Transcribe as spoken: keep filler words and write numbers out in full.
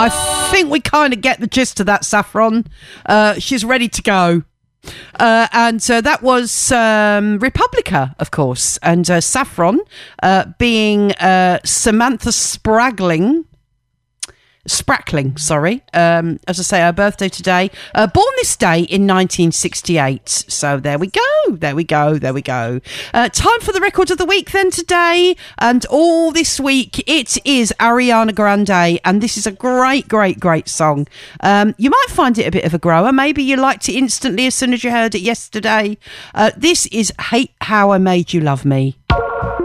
I think we kind of get the gist of that, Saffron. Uh, she's ready to go. Uh, and uh, that was um, Republica, of course. And uh, Saffron uh, being uh, Samantha Spraggling. Sprackling, sorry. Um, as I say, her birthday today. Uh, born this day in nineteen sixty-eight. So there we go. There we go. There we go. Uh, time for the record of the week then today. And all this week, it is Ariana Grande. And this is a great, great, great song. Um, you might find it a bit of a grower. Maybe you liked it instantly as soon as you heard it yesterday. Uh, this is Hate How I Made You Love Me.